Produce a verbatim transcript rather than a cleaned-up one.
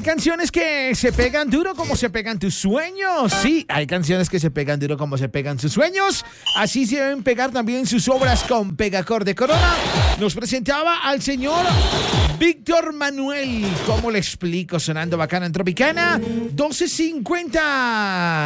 canciones que se pegan duro como se pegan tus sueños. Sí, hay canciones que se pegan duro como se pegan tus sueños. Así se deben pegar también sus obras con Pegacor de Corona. Nos presentaba al señor Víctor Manuel. ¿Cómo le explico? Sonando bacana en Tropicana doce cincuenta.